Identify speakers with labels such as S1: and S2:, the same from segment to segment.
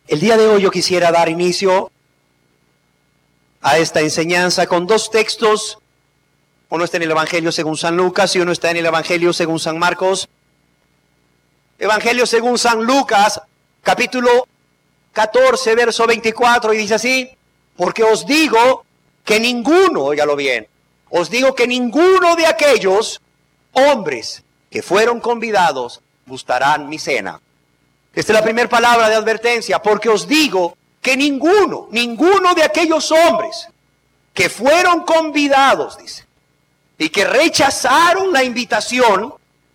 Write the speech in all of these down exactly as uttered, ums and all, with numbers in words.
S1: El día de hoy yo quisiera dar inicio a esta enseñanza con dos textos. Uno está en el Evangelio según San Lucas y uno está en el Evangelio según San Marcos. Evangelio según San Lucas, capítulo catorce, verso veinticuatro, y dice así: porque os digo que ninguno, óigalo bien, os digo que ninguno de aquellos hombres que fueron convidados gustarán mi cena. Esta es la primera palabra de advertencia, porque os digo que ninguno, ninguno de aquellos hombres que fueron convidados, dice, y que rechazaron la invitación,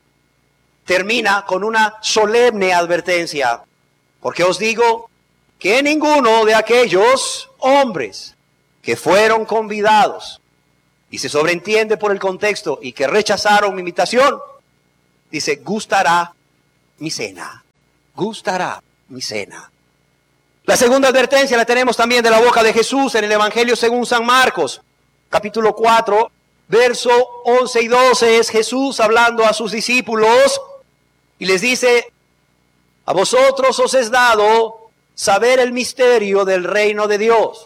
S1: termina con una solemne advertencia. Porque os digo que ninguno de aquellos hombres que fueron convidados, y se sobreentiende por el contexto, y que rechazaron mi invitación, dice, gustará mi cena. Gustará mi cena. La segunda advertencia la tenemos también de la boca de Jesús en el Evangelio según San Marcos, capítulo cuatro, verso once y doce. Es Jesús hablando a sus discípulos y les dice: a vosotros os es dado saber el misterio del reino de Dios.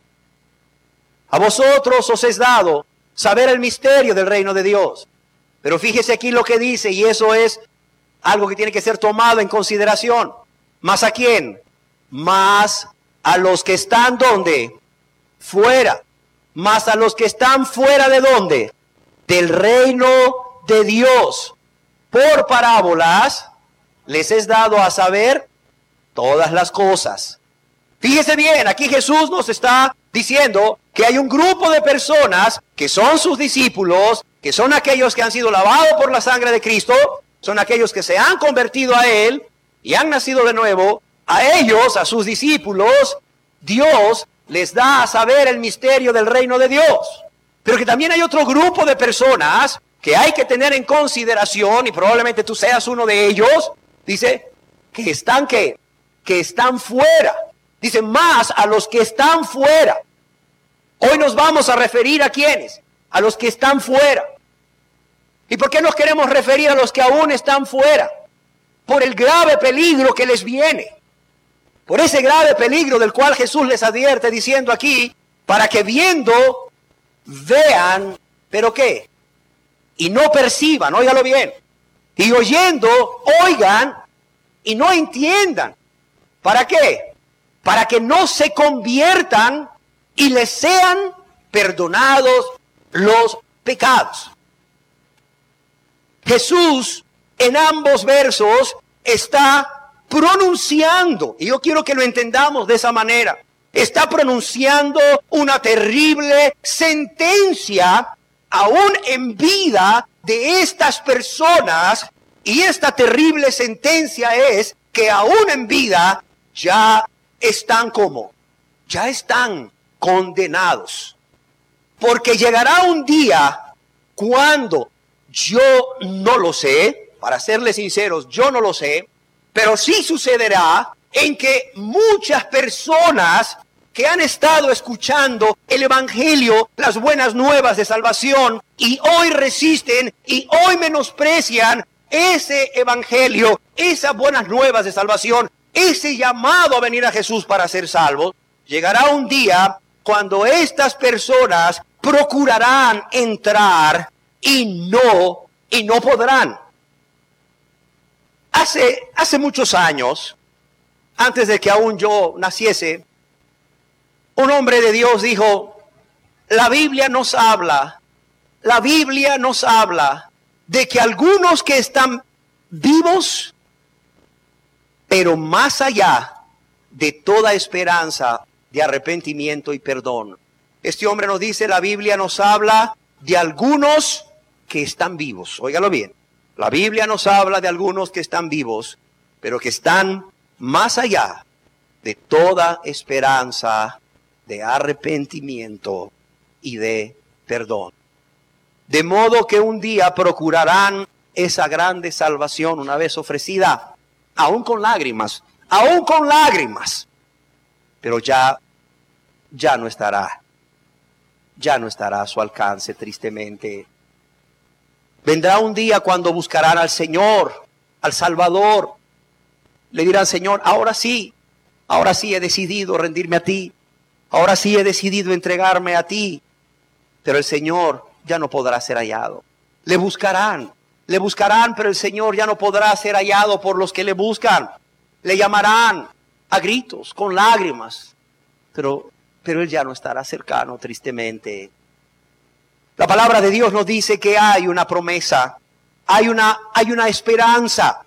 S1: A vosotros os es dado saber el misterio del reino de Dios. Pero fíjese aquí lo que dice, y eso es algo que tiene que ser tomado en consideración. ¿Más a quién? Más a los que están ¿dónde? Fuera. Más a los que están fuera ¿de dónde? Del reino de Dios. Por parábolas les es dado a saber todas las cosas. Fíjese bien, aquí Jesús nos está diciendo que hay un grupo de personas que son sus discípulos, que son aquellos que han sido lavados por la sangre de Cristo, son aquellos que se han convertido a Él y han nacido de nuevo. A ellos, a sus discípulos, Dios les da a saber el misterio del reino de Dios. Pero que también hay otro grupo de personas que hay que tener en consideración, y probablemente tú seas uno de ellos, dice, que están, ¿qué? Que están fuera. Dice, más a los que están fuera. Hoy nos vamos a referir a ¿quiénes? A los que están fuera. ¿Y por qué nos queremos referir a los que aún están fuera? Por el grave peligro que les viene. Por ese grave peligro del cual Jesús les advierte diciendo aquí, para que viendo, vean, ¿pero qué? Y no perciban, óigalo bien. Y oyendo, oigan y no entiendan. ¿Para qué? Para que no se conviertan y les sean perdonados los pecados. Jesús en ambos versos está pronunciando, y yo quiero que lo entendamos de esa manera, está pronunciando una terrible sentencia aún en vida de estas personas, y esta terrible sentencia es que aún en vida ya están como, ya están condenados. Porque llegará un día cuando, yo no lo sé, para serles sinceros, yo no lo sé, pero sí sucederá en que muchas personas que han estado escuchando el Evangelio, las buenas nuevas de salvación, y hoy resisten y hoy menosprecian ese Evangelio, esas buenas nuevas de salvación, ese llamado a venir a Jesús para ser salvos, llegará un día cuando estas personas procurarán entrar y no, y no podrán. Hace, hace muchos años, antes de que aún yo naciese, un hombre de Dios dijo, la Biblia nos habla, la Biblia nos habla de que algunos que están vivos, pero más allá de toda esperanza de arrepentimiento y perdón. Este hombre nos dice, la Biblia nos habla de algunos que están vivos. Óigalo bien. La Biblia nos habla de algunos que están vivos, pero que están más allá de toda esperanza de arrepentimiento y de perdón. De modo que un día procurarán esa grande salvación una vez ofrecida, aún con lágrimas, aún con lágrimas, pero ya, ya no estará, ya no estará a su alcance, tristemente. Vendrá un día cuando buscarán al Señor, al Salvador. Le dirán, Señor, ahora sí, ahora sí he decidido rendirme a ti, ahora sí he decidido entregarme a ti. Pero el Señor ya no podrá ser hallado. Le buscarán, le buscarán, pero el Señor ya no podrá ser hallado por los que le buscan. Le llamarán a gritos, con lágrimas, pero, pero Él ya no estará cercano, tristemente. La palabra de Dios nos dice que hay una promesa, hay una, hay una esperanza.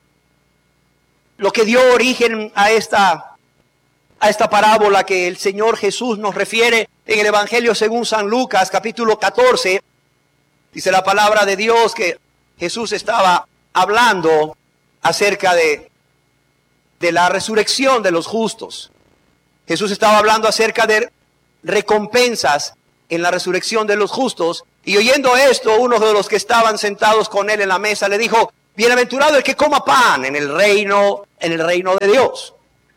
S1: Lo que dio origen a esta, a esta parábola que el Señor Jesús nos refiere en el Evangelio según San Lucas, capítulo catorce, dice la palabra de Dios que Jesús estaba hablando acerca de, de la resurrección de los justos. Jesús estaba hablando acerca de recompensas en la resurrección de los justos. Y oyendo esto, uno de los que estaban sentados con él en la mesa le dijo: bienaventurado el que coma pan en el reino, en el reino de Dios.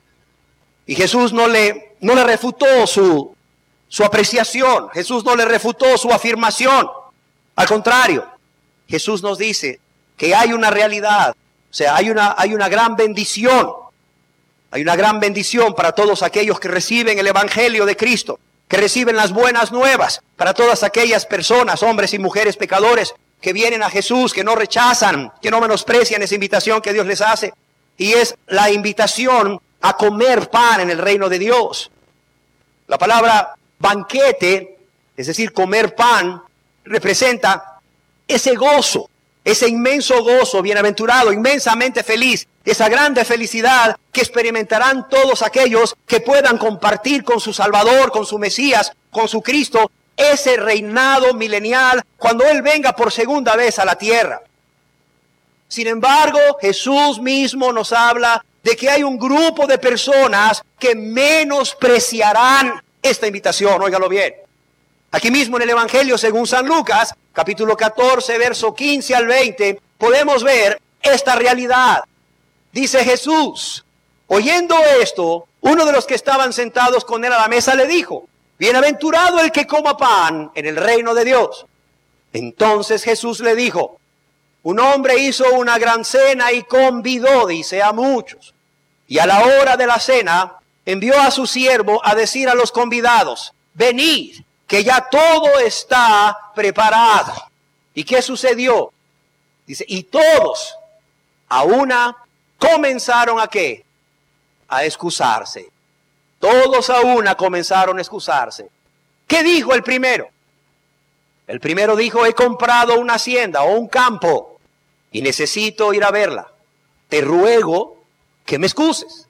S1: Y Jesús no le, no le refutó su, su apreciación. Jesús no le refutó su afirmación. Al contrario, Jesús nos dice que hay una realidad, o sea, hay una, hay una gran bendición. Hay una gran bendición para todos aquellos que reciben el Evangelio de Cristo, que reciben las buenas nuevas, para todas aquellas personas, hombres y mujeres pecadores, que vienen a Jesús, que no rechazan, que no menosprecian esa invitación que Dios les hace. Y es la invitación a comer pan en el reino de Dios. La palabra banquete, es decir, comer pan, representa ese gozo, ese inmenso gozo, bienaventurado, inmensamente feliz, esa grande felicidad que experimentarán todos aquellos que puedan compartir con su Salvador, con su Mesías, con su Cristo, ese reinado milenial cuando Él venga por segunda vez a la tierra. Sin embargo, Jesús mismo nos habla de que hay un grupo de personas que menospreciarán esta invitación. Óigalo bien. Aquí mismo en el Evangelio según San Lucas, capítulo catorce, verso quince al veinte, podemos ver esta realidad. Dice Jesús: oyendo esto, uno de los que estaban sentados con él a la mesa le dijo: bienaventurado el que coma pan en el reino de Dios. Entonces Jesús le dijo: un hombre hizo una gran cena y convidó, dice, a muchos. Y a la hora de la cena envió a su siervo a decir a los convidados: venid, que ya todo está preparado. ¿Y qué sucedió? Dice, y todos a una comenzaron a ¿qué? A excusarse. Todos a una comenzaron a excusarse. ¿Qué dijo el primero? El primero dijo: he comprado una hacienda o un campo y necesito ir a verla. Te ruego que me excuses.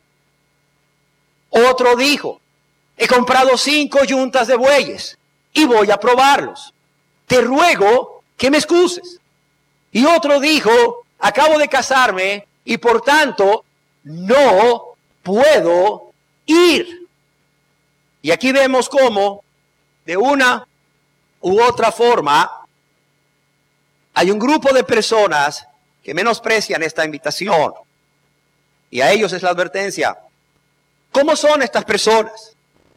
S1: Otro dijo: he comprado cinco yuntas de bueyes y voy a probarlos. Te ruego que me excuses. Y otro dijo: acabo de casarme y por tanto no puedo ir. Y aquí vemos cómo de una u otra forma hay un grupo de personas que menosprecian esta invitación. Y a ellos es la advertencia. ¿Cómo son estas personas?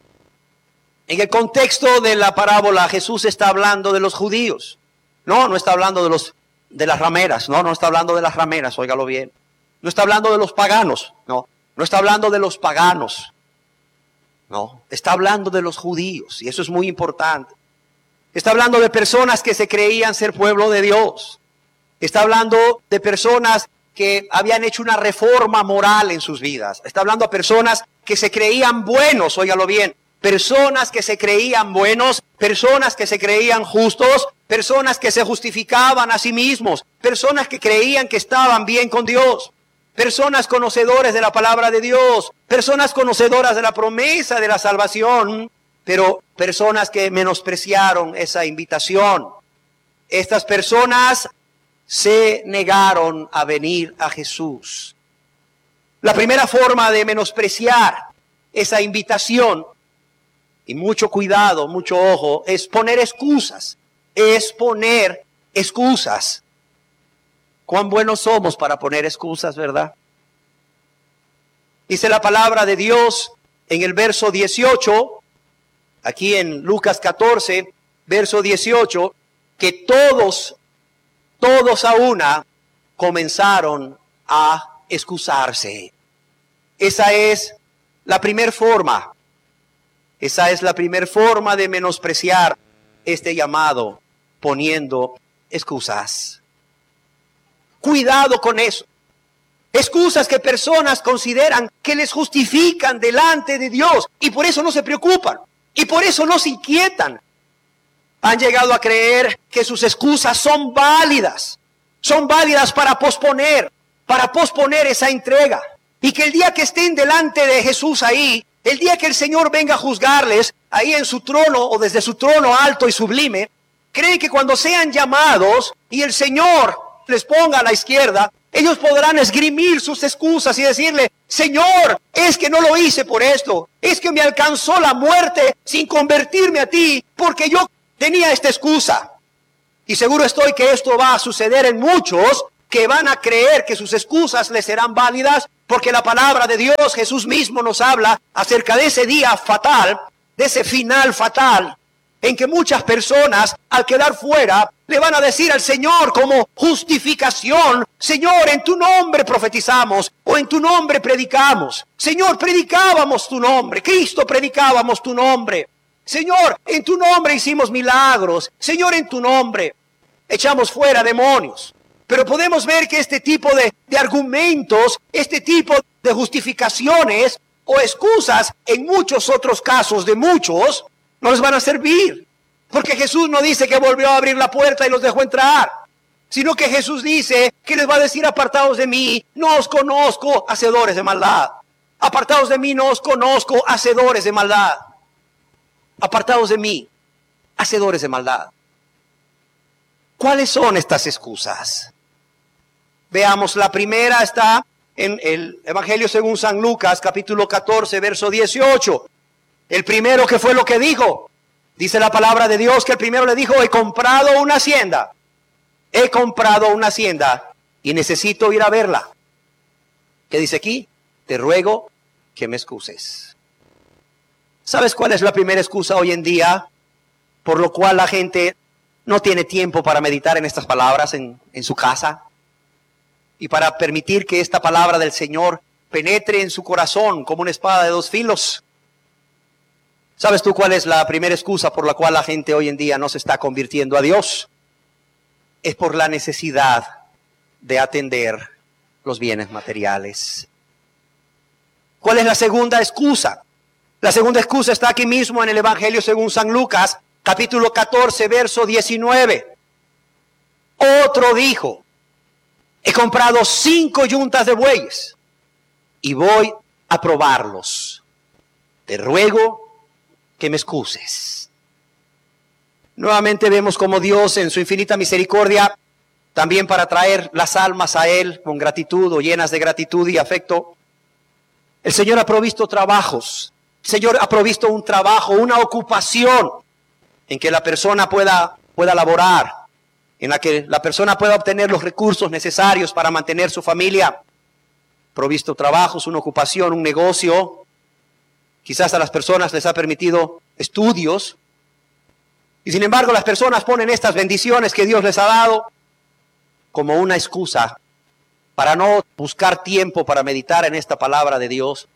S1: En el contexto de la parábola, Jesús está hablando de los judíos. No, no está hablando de los de las rameras. No, no está hablando de las rameras, óigalo bien. No está hablando de los paganos. No, no está hablando de los paganos. No, está hablando de los judíos. Y eso es muy importante. Está hablando de personas que se creían ser pueblo de Dios. Está hablando de personas que habían hecho una reforma moral en sus vidas. Está hablando a personas que se creían buenos, óigalo bien. Personas que se creían buenos, personas que se creían justos, personas que se justificaban a sí mismos, personas que creían que estaban bien con Dios, personas conocedores de la palabra de Dios, personas conocedoras de la promesa de la salvación, pero personas que menospreciaron esa invitación. Estas personas se negaron a venir a Jesús. La primera forma de menospreciar esa invitación, y mucho cuidado, mucho ojo, es poner excusas, es poner excusas. Cuán buenos somos para poner excusas, ¿verdad? Dice la palabra de Dios en el verso dieciocho, aquí en Lucas catorce, verso dieciocho, que todos, todos a una comenzaron a excusarse. Esa es la primer forma. Esa es la primer forma de menospreciar este llamado, poniendo excusas. Cuidado con eso. Excusas que personas consideran que les justifican delante de Dios y por eso no se preocupan y por eso no se inquietan. Han llegado a creer que sus excusas son válidas, son válidas para posponer, para posponer esa entrega. Y que el día que estén delante de Jesús ahí, el día que el Señor venga a juzgarles, ahí en su trono o desde su trono alto y sublime, creen que cuando sean llamados y el Señor les ponga a la izquierda, ellos podrán esgrimir sus excusas y decirle, Señor, es que no lo hice por esto, es que me alcanzó la muerte sin convertirme a ti, porque yo tenía esta excusa. Y seguro estoy que esto va a suceder en muchos que van a creer que sus excusas les serán válidas, porque la palabra de Dios, Jesús mismo nos habla acerca de ese día fatal, de ese final fatal, en que muchas personas al quedar fuera le van a decir al Señor como justificación, Señor, en tu nombre profetizamos o en tu nombre predicamos. Señor, predicábamos tu nombre, Cristo predicábamos tu nombre. Señor, en tu nombre hicimos milagros. Señor, en tu nombre echamos fuera demonios. Pero podemos ver que este tipo de, de argumentos, este tipo de justificaciones o excusas en muchos otros casos de muchos, no les van a servir. Porque Jesús no dice que volvió a abrir la puerta y los dejó entrar, sino que Jesús dice que les va a decir, apartados de mí, no os conozco, hacedores de maldad. Apartados de mí, no os conozco, hacedores de maldad. Apartados de mí, hacedores de maldad. ¿Cuáles son estas excusas? Veamos, la primera está en el Evangelio según San Lucas, capítulo catorce, verso dieciocho. El primero, ¿qué fue lo que dijo? Dice la palabra de Dios que el primero le dijo, he comprado una hacienda. He comprado una hacienda y necesito ir a verla. ¿Qué dice aquí? Te ruego que me excuses. ¿Sabes cuál es la primera excusa hoy en día por lo cual la gente no tiene tiempo para meditar en estas palabras en, en su casa? Y para permitir que esta palabra del Señor penetre en su corazón como una espada de dos filos. ¿Sabes tú cuál es la primera excusa por la cual la gente hoy en día no se está convirtiendo a Dios? Es por la necesidad de atender los bienes materiales. ¿Cuál es la segunda excusa? La segunda excusa está aquí mismo en el Evangelio según San Lucas, capítulo catorce, verso diecinueve. Otro dijo, he comprado cinco yuntas de bueyes y voy a probarlos. Te ruego que me excuses. Nuevamente vemos como Dios en su infinita misericordia, también para traer las almas a Él con gratitud o llenas de gratitud y afecto, el Señor ha provisto trabajos. El Señor ha provisto un trabajo, una ocupación en que la persona pueda, pueda laborar, en la que la persona pueda obtener los recursos necesarios para mantener su familia. Provisto trabajos, una ocupación, un negocio. Quizás a las personas les ha permitido estudios. Y sin embargo las personas ponen estas bendiciones que Dios les ha dado como una excusa para no buscar tiempo para meditar en esta palabra de Dios.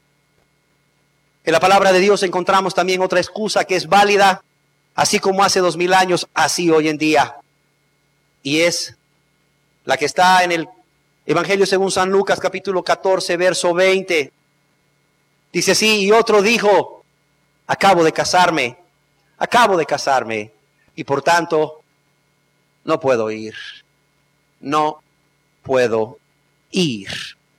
S1: En la palabra de Dios encontramos también otra excusa que es válida, así como hace dos mil años, así hoy en día. Y es la que está en el Evangelio según San Lucas, capítulo catorce, verso veinte. Dice así, y otro dijo, acabo de casarme, acabo de casarme, y por tanto, no puedo ir, no puedo ir.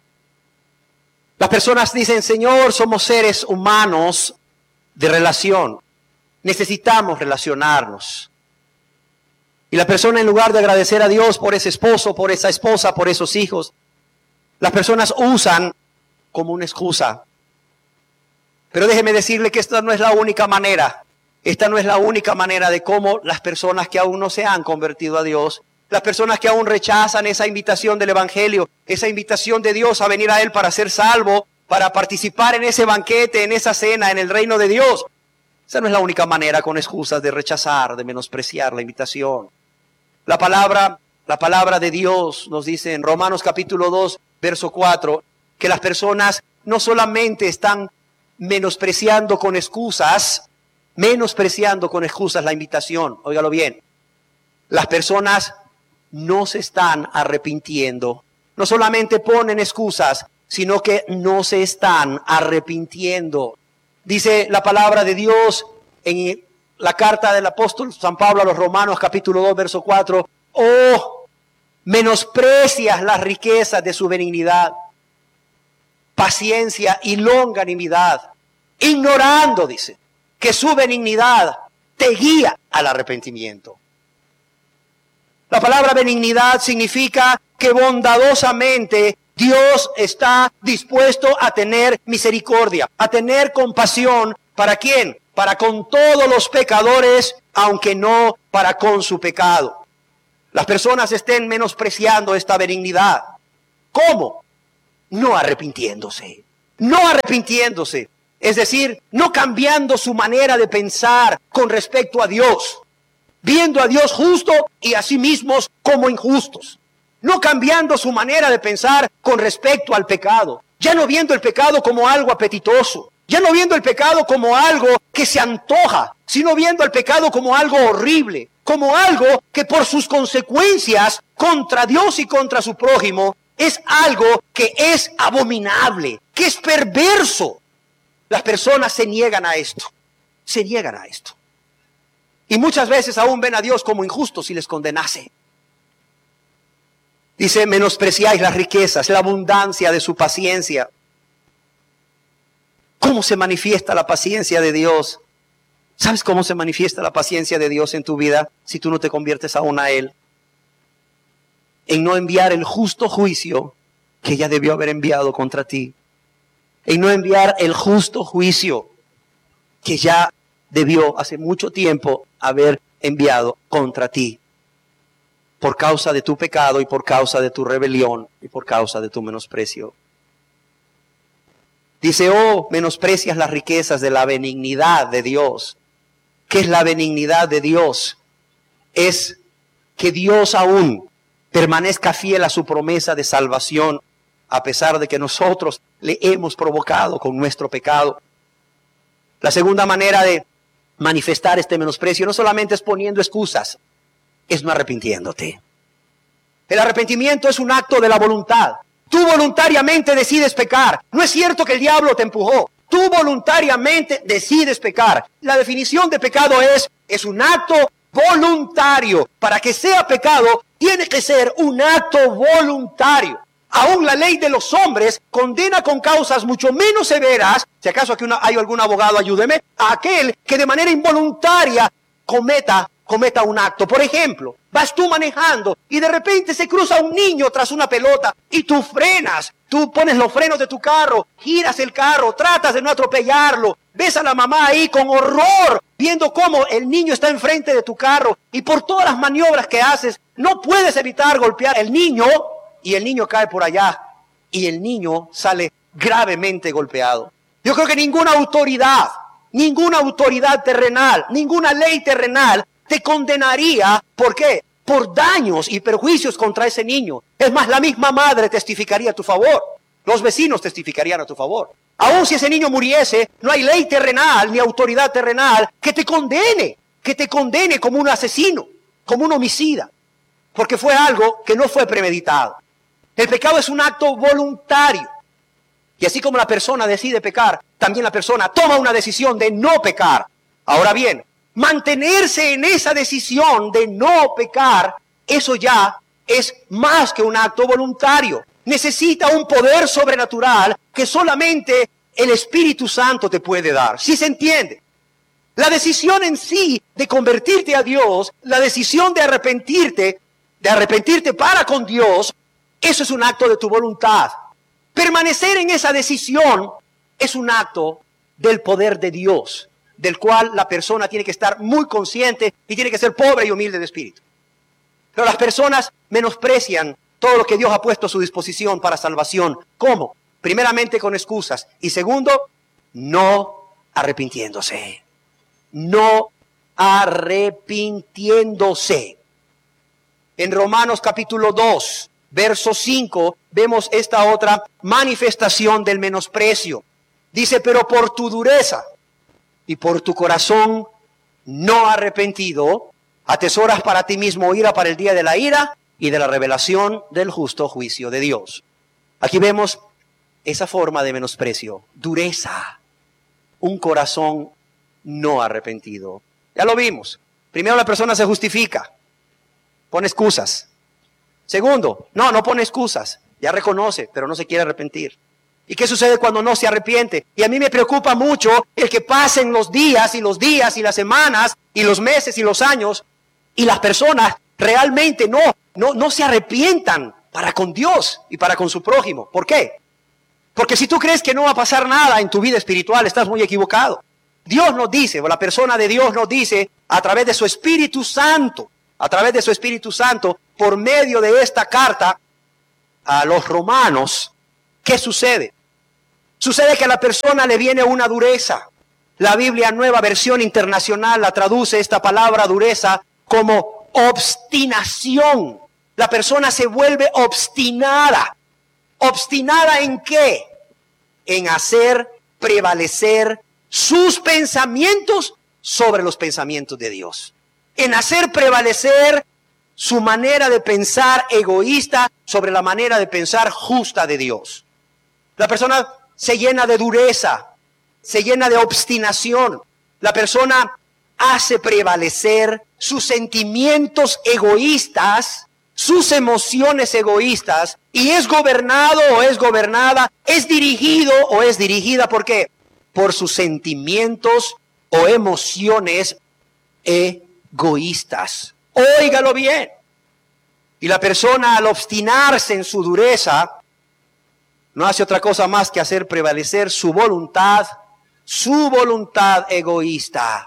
S1: Las personas dicen, Señor, somos seres humanos de relación, necesitamos relacionarnos. Y la persona, en lugar de agradecer a Dios por ese esposo, por esa esposa, por esos hijos, las personas usan como una excusa. Pero déjeme decirle que esta no es la única manera. Esta no es la única manera de cómo las personas que aún no se han convertido a Dios, las personas que aún rechazan esa invitación del Evangelio, esa invitación de Dios a venir a Él para ser salvo, para participar en ese banquete, en esa cena, en el reino de Dios. Esa no es la única manera con excusas de rechazar, de menospreciar la invitación. La palabra, la palabra de Dios nos dice en Romanos capítulo dos, verso cuatro, que las personas no solamente están menospreciando con excusas, menospreciando con excusas la invitación. Óigalo bien. Las personas no se están arrepintiendo. No solamente ponen excusas, sino que no se están arrepintiendo. Dice la palabra de Dios en la carta del apóstol San Pablo a los Romanos, capítulo dos, verso cuatro. Oh, menosprecias las riquezas de su benignidad, paciencia y longanimidad, ignorando, dice, que su benignidad te guía al arrepentimiento. La palabra benignidad significa que bondadosamente Dios está dispuesto a tener misericordia, a tener compasión. ¿Para quién? Para con todos los pecadores, aunque no para con su pecado. Las personas estén menospreciando esta benignidad. ¿Cómo? No arrepintiéndose. No arrepintiéndose. Es decir, no cambiando su manera de pensar con respecto a Dios. Viendo a Dios justo y a sí mismos como injustos. No cambiando su manera de pensar con respecto al pecado. Ya no viendo el pecado como algo apetitoso. Ya no viendo el pecado como algo que se antoja, sino viendo el pecado como algo horrible, como algo que por sus consecuencias contra Dios y contra su prójimo es algo que es abominable, que es perverso. Las personas se niegan a esto, se niegan a esto. Y muchas veces aún ven a Dios como injusto si les condenase. Dice, menospreciáis las riquezas, la abundancia de su paciencia. ¿Cómo se manifiesta la paciencia de Dios? ¿Sabes cómo se manifiesta la paciencia de Dios en tu vida si tú no te conviertes aún a Él? En no enviar el justo juicio que ya debió haber enviado contra ti. En no enviar el justo juicio que ya debió hace mucho tiempo haber enviado contra ti. Por causa de tu pecado y por causa de tu rebelión y por causa de tu menosprecio. Dice, oh, menosprecias las riquezas de la benignidad de Dios. ¿Qué es la benignidad de Dios? Es que Dios aún permanezca fiel a su promesa de salvación, a pesar de que nosotros le hemos provocado con nuestro pecado. La segunda manera de manifestar este menosprecio no solamente es poniendo excusas, es no arrepintiéndote. El arrepentimiento es un acto de la voluntad. Tú voluntariamente decides pecar. No es cierto que el diablo te empujó. Tú voluntariamente decides pecar. La definición de pecado es, es un acto voluntario. Para que sea pecado, tiene que ser un acto voluntario. Aún la ley de los hombres condena con causas mucho menos severas, si acaso aquí una, hay algún abogado, ayúdeme, a aquel que de manera involuntaria cometa cometa un acto. Por ejemplo, vas tú manejando y de repente se cruza un niño tras una pelota y tú frenas, tú pones los frenos de tu carro, giras el carro, tratas de no atropellarlo, ves a la mamá ahí con horror, viendo cómo el niño está enfrente de tu carro y por todas las maniobras que haces, no puedes evitar golpear al niño y el niño cae por allá y el niño sale gravemente golpeado. Yo creo que ninguna autoridad, ninguna autoridad terrenal, ninguna ley terrenal te condenaría, ¿por qué? Por daños y perjuicios contra ese niño. Es más, la misma madre testificaría a tu favor. Los vecinos testificarían a tu favor. Aún si ese niño muriese, no hay ley terrenal ni autoridad terrenal que te condene, que te condene como un asesino, como un homicida, porque fue algo que no fue premeditado. El pecado es un acto voluntario. Y así como la persona decide pecar, también la persona toma una decisión de no pecar. Ahora bien, mantenerse en esa decisión de no pecar, eso ya es más que un acto voluntario. Necesita un poder sobrenatural que solamente el Espíritu Santo te puede dar. ¿Sí se entiende? La decisión en sí de convertirte a Dios, la decisión de arrepentirte, de arrepentirte para con Dios, eso es un acto de tu voluntad. Permanecer en esa decisión es un acto del poder de Dios, del cual la persona tiene que estar muy consciente y tiene que ser pobre y humilde de espíritu. Pero las personas menosprecian todo lo que Dios ha puesto a su disposición para salvación. ¿Cómo? Primeramente con excusas y segundo, no arrepintiéndose. No arrepintiéndose. En Romanos capítulo dos, verso cinco, vemos esta otra manifestación del menosprecio. Dice, pero por tu dureza y por tu corazón no arrepentido, atesoras para ti mismo ira para el día de la ira y de la revelación del justo juicio de Dios. Aquí vemos esa forma de menosprecio, dureza, un corazón no arrepentido. Ya lo vimos. Primero, la persona se justifica, pone excusas. Segundo, no, no pone excusas, ya reconoce, pero no se quiere arrepentir. ¿Y qué sucede cuando no se arrepiente? Y a mí me preocupa mucho el que pasen los días y los días y las semanas y los meses y los años y las personas realmente no, no, no se arrepientan para con Dios y para con su prójimo. ¿Por qué? Porque si tú crees que no va a pasar nada en tu vida espiritual, estás muy equivocado. Dios nos dice, o la persona de Dios nos dice, a través de su Espíritu Santo, a través de su Espíritu Santo, por medio de esta carta a los romanos, ¿qué sucede? Sucede que a la persona le viene una dureza. La Biblia Nueva Versión Internacional la traduce esta palabra dureza como obstinación. La persona se vuelve obstinada. ¿Obstinada en qué? En hacer prevalecer sus pensamientos sobre los pensamientos de Dios. En hacer prevalecer su manera de pensar egoísta sobre la manera de pensar justa de Dios. La persona se llena de dureza, se llena de obstinación. La persona hace prevalecer sus sentimientos egoístas, sus emociones egoístas, y es gobernado o es gobernada, es dirigido o es dirigida, ¿por qué? Por sus sentimientos o emociones egoístas. Óigalo bien. Y la persona, al obstinarse en su dureza, no hace otra cosa más que hacer prevalecer su voluntad, su voluntad egoísta,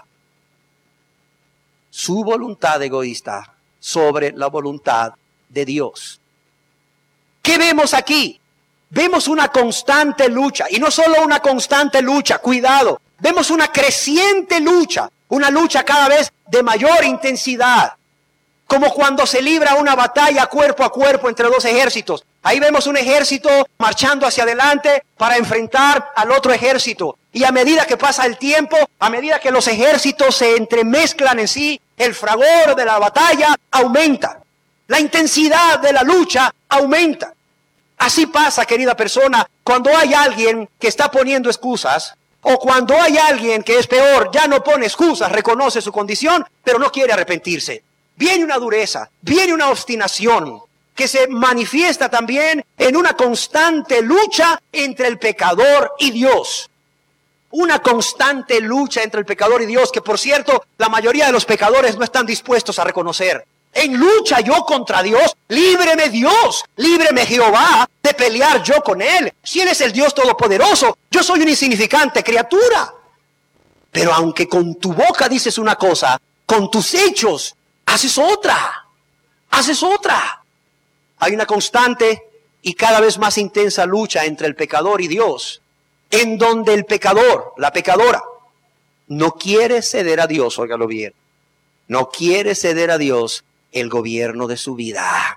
S1: su voluntad egoísta sobre la voluntad de Dios. ¿Qué vemos aquí? Vemos una constante lucha, y no solo una constante lucha, cuidado, vemos una creciente lucha, una lucha cada vez de mayor intensidad. Como cuando se libra una batalla cuerpo a cuerpo entre dos ejércitos. Ahí vemos un ejército marchando hacia adelante para enfrentar al otro ejército. Y a medida que pasa el tiempo, a medida que los ejércitos se entremezclan en sí, el fragor de la batalla aumenta. La intensidad de la lucha aumenta. Así pasa, querida persona, cuando hay alguien que está poniendo excusas, o cuando hay alguien que es peor, ya no pone excusas, reconoce su condición, pero no quiere arrepentirse. Viene una dureza, viene una obstinación que se manifiesta también en una constante lucha entre el pecador y Dios. Una constante lucha entre el pecador y Dios, que por cierto, la mayoría de los pecadores no están dispuestos a reconocer. En lucha yo contra Dios, líbreme Dios, líbreme Jehová de pelear yo con Él. Si Él es el Dios todopoderoso, yo soy una insignificante criatura. Pero aunque con tu boca dices una cosa, con tus hechos haces otra, haces otra. Hay una constante y cada vez más intensa lucha entre el pecador y Dios, en donde el pecador, la pecadora, no quiere ceder a Dios, óigalo bien, no quiere ceder a Dios el gobierno de su vida.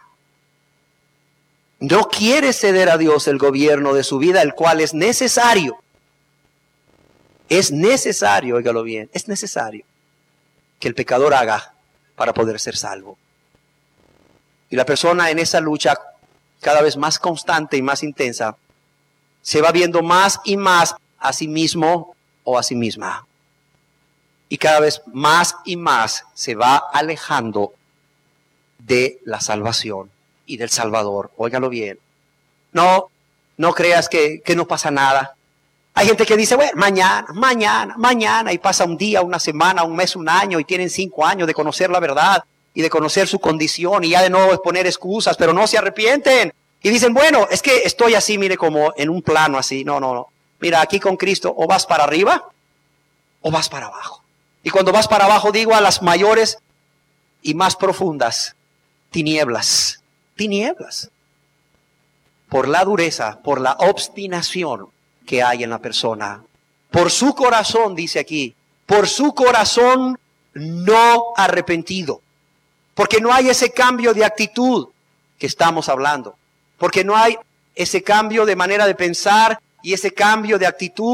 S1: No quiere ceder a Dios el gobierno de su vida, el cual es necesario. Es necesario, óigalo bien, es necesario que el pecador haga para poder ser salvo. Y la persona en esa lucha cada vez más constante y más intensa se va viendo más y más a sí mismo o a sí misma. Y cada vez más y más se va alejando de la salvación y del Salvador. Óigalo bien. No, no creas que, que no pasa nada. Hay gente que dice, bueno, mañana, mañana, mañana, y pasa un día, una semana, un mes, un año, y tienen cinco años de conocer la verdad y de conocer su condición, y ya de nuevo es poner excusas, pero no se arrepienten. Y dicen, bueno, es que estoy así, mire, como en un plano así. No, no, no. Mira, aquí con Cristo, o vas para arriba, o vas para abajo. Y cuando vas para abajo, digo a las mayores y más profundas tinieblas, tinieblas. Por la dureza, por la obstinación que hay en la persona. Por su corazón, dice aquí, por su corazón no arrepentido. Porque no hay ese cambio de actitud que estamos hablando. Porque no hay ese cambio de manera de pensar y ese cambio de actitud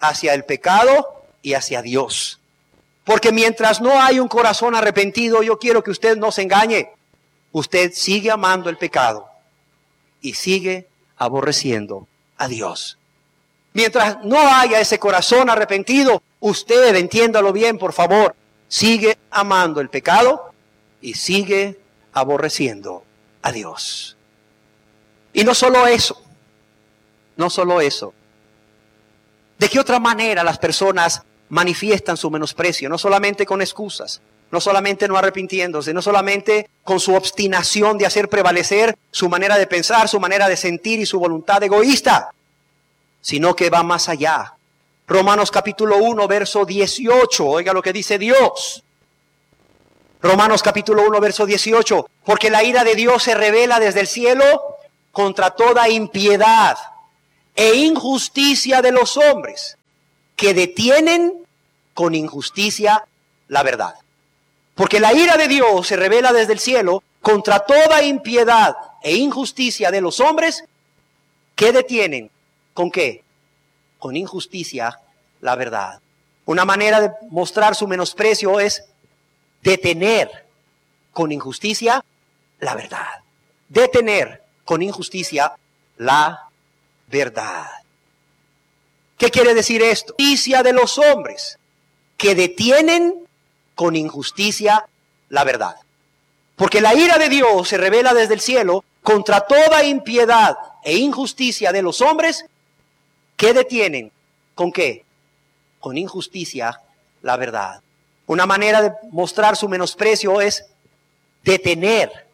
S1: hacia el pecado y hacia Dios. Porque mientras no hay un corazón arrepentido, yo quiero que usted no se engañe. Usted sigue amando el pecado y sigue aborreciendo a Dios. Mientras no haya ese corazón arrepentido, usted, entiéndalo bien, por favor, sigue amando el pecado y sigue aborreciendo a Dios. Y no solo eso, no solo eso. ¿De qué otra manera las personas manifiestan su menosprecio? No solamente con excusas, no solamente no arrepintiéndose, no solamente con su obstinación de hacer prevalecer su manera de pensar, su manera de sentir y su voluntad egoísta, sino que va más allá. Romanos capítulo uno, verso dieciocho, oiga lo que dice Dios. Romanos capítulo uno, verso dieciocho, porque la ira de Dios se revela desde el cielo contra toda impiedad e injusticia de los hombres, que detienen con injusticia la verdad. Porque la ira de Dios se revela desde el cielo contra toda impiedad e injusticia de los hombres, que detienen, ¿con qué? Con injusticia la verdad. Una manera de mostrar su menosprecio es detener con injusticia la verdad. Detener con injusticia la verdad. ¿Qué quiere decir esto? Injusticia de los hombres que detienen con injusticia la verdad. Porque la ira de Dios se revela desde el cielo contra toda impiedad e injusticia de los hombres que detienen, ¿con qué? Con injusticia la verdad. Una manera de mostrar su menosprecio es detener